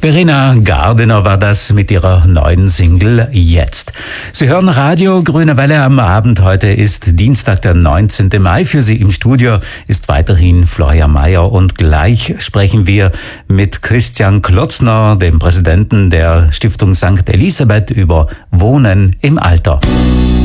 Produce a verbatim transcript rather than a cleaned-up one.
Verena Gardiner war das mit ihrer neuen Single Jetzt. Sie hören Radio Grüne Welle am Abend. Heute ist Dienstag, der neunzehnten Mai. Für Sie im Studio ist weiterhin Florian Mayer und gleich sprechen wir mit Christian Klotzner, dem Präsidenten der Stiftung Sankt Elisabeth, über Wohnen im Alter.